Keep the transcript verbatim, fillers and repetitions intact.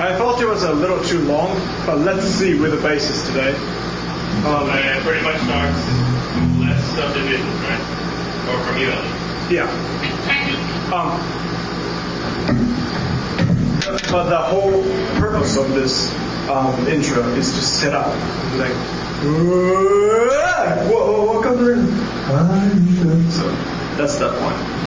I thought it was a little too long, but let's see where the base is today. Um, and it pretty much starts less subdivisions, right? Or from you, at least. Yeah. Um, but the whole purpose of this um, intro is to set up. Like, whoa, whoa, welcome to. So that's that point.